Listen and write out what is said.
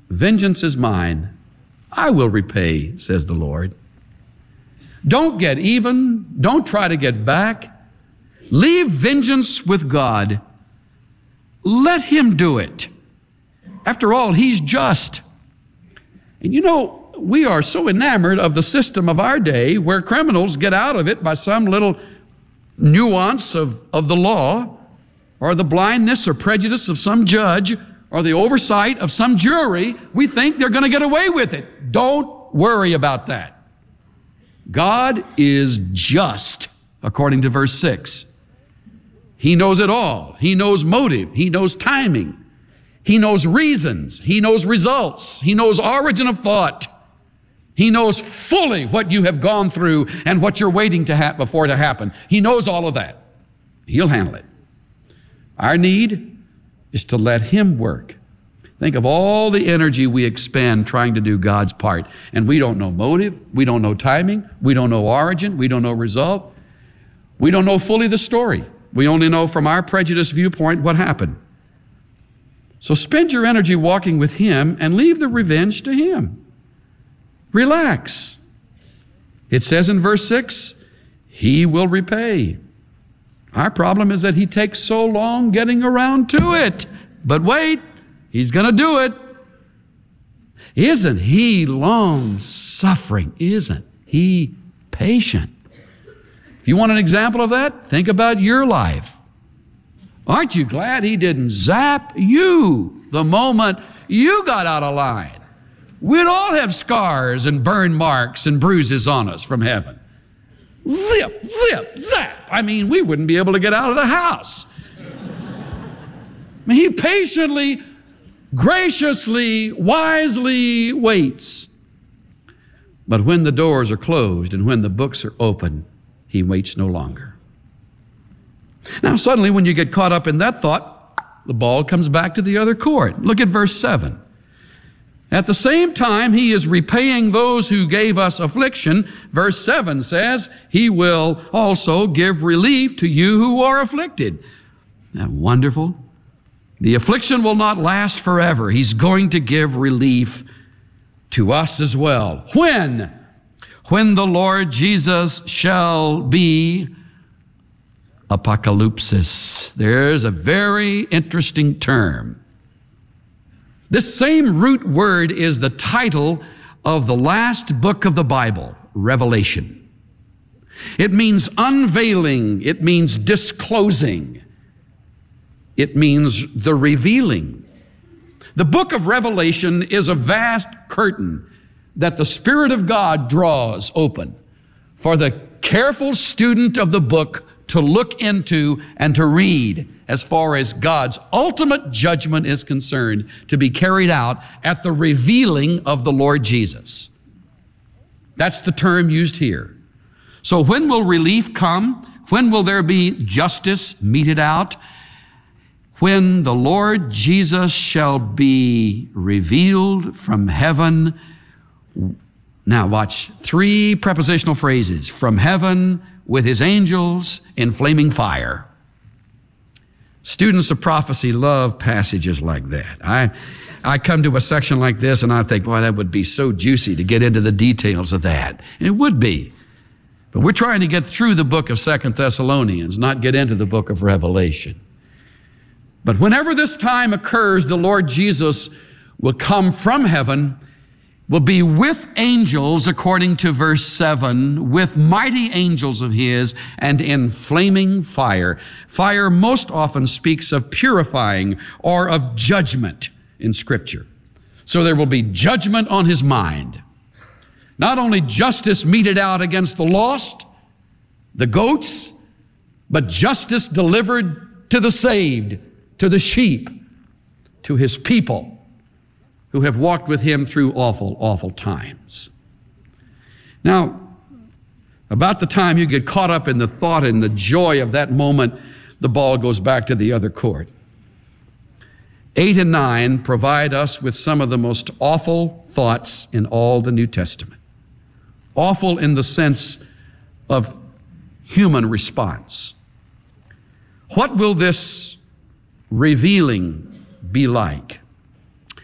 Vengeance is mine. I will repay, says the Lord. Don't get even. Don't try to get back. Leave vengeance with God. Let Him do it. After all, He's just. And you know, we are so enamored of the system of our day where criminals get out of it by some little nuance of the law, or the blindness or prejudice of some judge, or the oversight of some jury. We think they're going to get away with it. Don't worry about that. God is just, according to verse 6. He knows it all. He knows motive. He knows timing. He knows reasons. He knows results. He knows origin of thought. He knows fully what you have gone through and what you're waiting before to happen. He knows all of that. He'll handle it. Our need is to let Him work. Think of all the energy we expend trying to do God's part. And we don't know motive. We don't know timing. We don't know origin. We don't know result. We don't know fully the story. We only know from our prejudiced viewpoint what happened. So spend your energy walking with Him and leave the revenge to Him. Relax. It says in verse 6, He will repay. Our problem is that He takes so long getting around to it. But wait, He's going to do it. Isn't He long-suffering? Isn't He patient? If you want an example of that, think about your life. Aren't you glad He didn't zap you the moment you got out of line? We'd all have scars and burn marks and bruises on us from heaven. Zip, zip, zap. I mean, we wouldn't be able to get out of the house. I mean, He patiently, graciously, wisely waits. But when the doors are closed and when the books are open, He waits no longer. Now, suddenly, when you get caught up in that thought, the ball comes back to the other court. Look at verse 7. At the same time, He is repaying those who gave us affliction. Verse 7 says, He will also give relief to you who are afflicted. Isn't that wonderful? The affliction will not last forever. He's going to give relief to us as well. When? When the Lord Jesus shall be apocalypsis. There's a very interesting term. This same root word is the title of the last book of the Bible, Revelation. It means unveiling. It means disclosing. It means the revealing. The book of Revelation is a vast curtain that the Spirit of God draws open for the careful student of the book to look into and to read as far as God's ultimate judgment is concerned, to be carried out at the revealing of the Lord Jesus. That's the term used here. So when will relief come? When will there be justice meted out? When the Lord Jesus shall be revealed from heaven. Now watch, 3 prepositional phrases. From heaven, with His angels in flaming fire. Students of prophecy love passages like that. I come to a section like this and I think, boy, that would be so juicy to get into the details of that. And it would be. But we're trying to get through the book of 2 Thessalonians, not get into the book of Revelation. But whenever this time occurs, the Lord Jesus will come from heaven, will be with angels, according to verse 7, with mighty angels of His, and in flaming fire. Fire most often speaks of purifying or of judgment in Scripture. So there will be judgment on His mind. Not only justice meted out against the lost, the goats, but justice delivered to the saved, to the sheep, to His people who have walked with Him through awful, awful times. Now, about the time you get caught up in the thought and the joy of that moment, the ball goes back to the other court. 8 and 9 provide us with some of the most awful thoughts in all the New Testament. Awful in the sense of human response. What will this revealing be like?